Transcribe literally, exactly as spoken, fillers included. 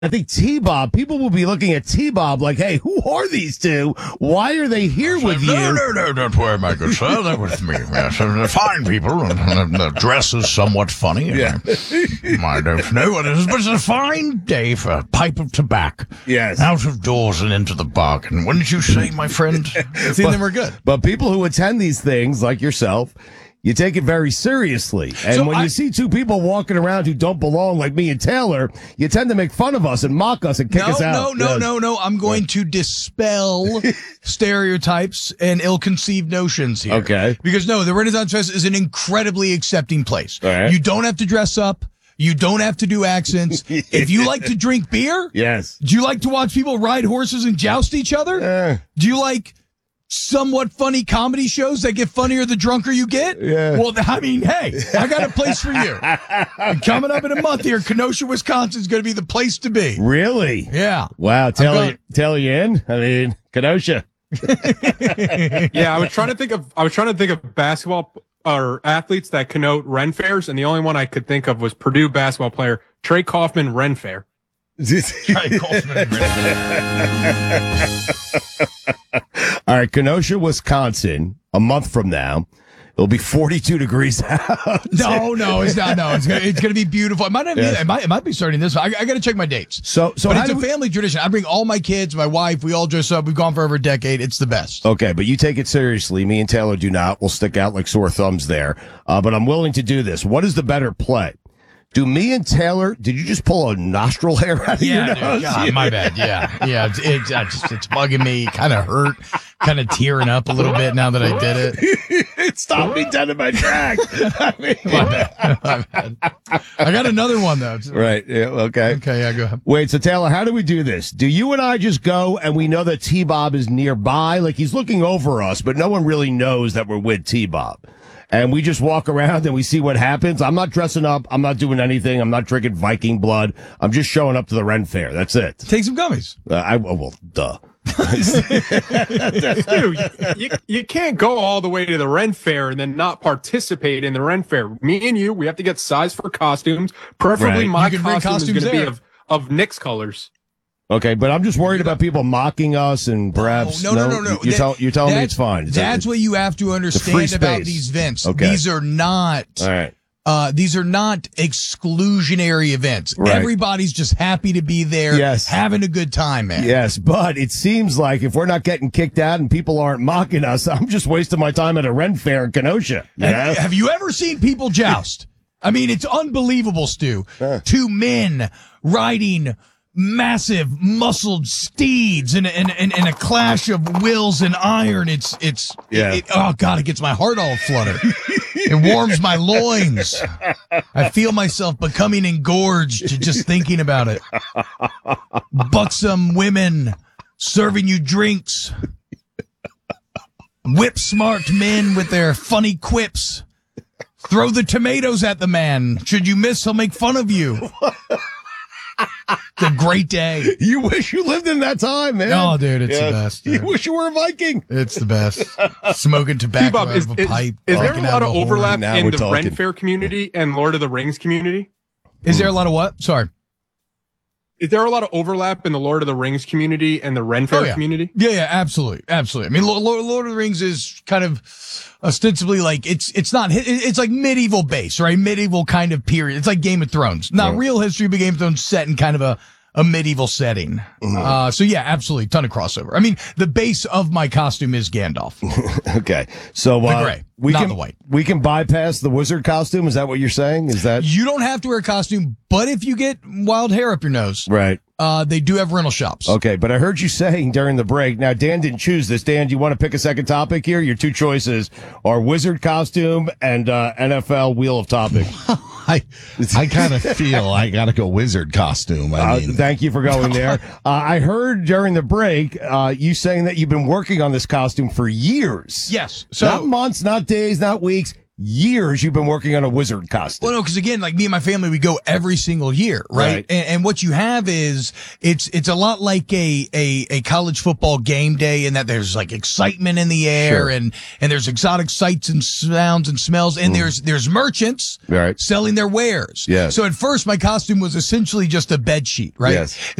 I think T-Bob, people will be looking at T-Bob like, hey, who are these two? Why are they here with no, you? No, no, no, don't worry, my good sir. They're with me. Yes, they're fine people, and, and the dress is somewhat funny. Yeah. I, I don't know what it is, but it's a fine day for a pipe of tobacco. Yes. Out of doors and into the bargain. Wouldn't you say, my friend? See, then we're good. But people who attend these things, like yourself, you take it very seriously. And So when I- you see two people walking around who don't belong, like me and Taylor, you tend to make fun of us and mock us and kick No, us out. no, no, Yes. no, no. I'm going to dispel stereotypes and ill-conceived notions here. Okay. Because no, the Renaissance Fest is an incredibly accepting place. All right. You don't have to dress up. You don't have to do accents. If you like to drink beer, Yes. do you like to watch people ride horses and joust each other? Eh. Do you like somewhat funny comedy shows that get funnier the drunker you get? Yeah. Well, I mean, hey, I got a place for you. And coming up in a month here, Kenosha, Wisconsin is going to be the place to be. Really? Yeah. Wow. Taylor, going- Taylor, you in? I mean, Kenosha. Yeah, I was trying to think of I was trying to think of basketball or athletes that connote Ren fairs, and the only one I could think of was Purdue basketball player Trey Kaufman Ren fair. All right, Kenosha, Wisconsin, a month from now, it'll be forty-two degrees out. No, no, it's not. No, it's gonna, it's gonna be beautiful. It might not be. Yes. It might. It might be starting this. I, I got to check my dates. So, so but how it's do a we- family tradition. I bring all my kids, my wife. We all dress up. We've gone for over a decade. It's the best. Okay, but you take it seriously. Me and Taylor do not. We'll stick out like sore thumbs there. Uh, but I'm willing to do this. What is the better play? Do me and Taylor, did you just pull a nostril hair out of Yeah, your dude, nose? God, my bad. Yeah, yeah. It's it's, I just, it's bugging me. Kind of hurt. Kind of tearing up a little bit now that I did it. It stopped me dead in my tracks. I mean, My bad. My bad. I got another one though. right. Yeah, okay. Okay. Yeah. Go ahead. Wait, so Taylor, how do we do this? Do you and I just go and we know that T-Bob is nearby? Like he's looking over us, but no one really knows that we're with T-Bob. And we just walk around and we see what happens. I'm not dressing up. I'm not doing anything. I'm not drinking Viking blood. I'm just showing up to the Ren Fair. That's it. Take some gummies. Uh, I, oh, well, duh. Dude, you, you can't go all the way to the Ren fair and then not participate in the Ren fair. Me and you, we have to get size for costumes. Preferably Right. my You can bring costume is costumes going to be there. of, of Knicks colors. Okay, but I'm just worried about people mocking us and perhaps. No, no, no, no. no. You're, That- tell, you're telling me that- it's fine. Is That's that, what you have to free understand about space. these events. Okay. These are not. all right. Uh, these are not exclusionary events. Right. Everybody's just happy to be there, Yes. having a good time, man. Yes, but it seems like if we're not getting kicked out and people aren't mocking us, I'm just wasting my time at a Ren Fair in Kenosha. you know? Have, have you ever seen people joust? I mean, it's unbelievable, Stu. Two men riding massive muscled steeds in, in, in, in a clash of wills and iron. It's, it's, Yeah. it, oh God, it gets my heart all flutter. It warms my loins. I feel myself becoming engorged just thinking about it. Buxom women serving you drinks. Whip smart men with their funny quips. Throw the tomatoes at the man. Should you miss, he'll make fun of you. It's a great day. You wish you lived in that time, man. Oh, dude, it's the Yes. best, You dude. wish you were a Viking. It's the best. Smoking tobacco T-Bob, out is, of a is, pipe. is there a drinking lot out of a horn. overlap Now in we're the talking. Ren fair community and Lord of the Rings community? Is there a lot of what? Sorry. Is there a lot of overlap in the Lord of the Rings community and the Ren fair Oh, yeah. community? Yeah, yeah, absolutely, absolutely. I mean, Lord, Lord, Lord of the Rings is kind of ostensibly like it's it's not it- it's like medieval base, right? Medieval kind of period. It's like Game of Thrones, not Yeah. real history, but Game of Thrones set in kind of a a medieval setting. Uh, so yeah, absolutely, ton of crossover. I mean, the base of my costume is Gandalf. Okay, so uh, gray, we not can the white. we can bypass the wizard costume. Is that what you're saying? Is that You don't have to wear a costume, but if you get wild hair up your nose, right? uh, they do have rental shops. Okay, but I heard you saying during the break. Now, Dan didn't choose this. Dan, do you want to pick a second topic here? Your two choices are wizard costume and uh, N F L wheel of topic. I I kind of feel I got to go wizard costume. I Uh, mean, thank you for going there. Uh, I heard during the break uh, you saying that you've been working on this costume for years. Yes. So not months, not days, not weeks, years you've been working on a wizard costume. Well, no, because again, like me and my family, we go every single year, right? Right. And, and what you have is it's it's a lot like a, a a college football game day, in that there's like excitement in the air, Sure. and and there's exotic sights and sounds and smells, and there's there's merchants Right. selling their wares. Yes. So at first, my costume was essentially just a bed sheet, right? Yes.